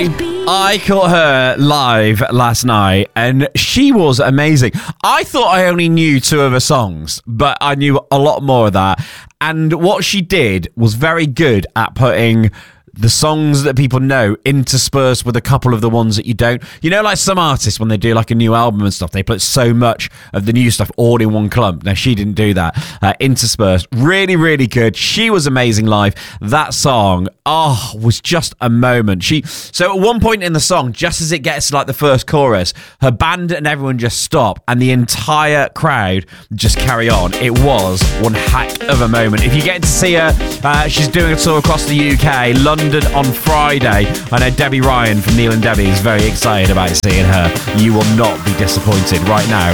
I caught her live last night and she was amazing. I thought I only knew 2 of her songs, but I knew a lot more of that. And what she did was very good at putting the songs that people know interspersed with a couple of the ones that you don't. You know, like some artists, when they do like a new album and stuff, they put so much of the new stuff all in one clump. Now, she didn't do that. Interspersed. Really, really good. She was amazing live. That song, was just a moment. So at one point in the song, just as it gets to like the first chorus, her band and everyone just stop and the entire crowd just carry on. It was one heck of a moment. If you get to see her, she's doing a tour across the UK, London on Friday. I know Debbie Ryan from Neil and Debbie is very excited about seeing her. You will not be disappointed right now.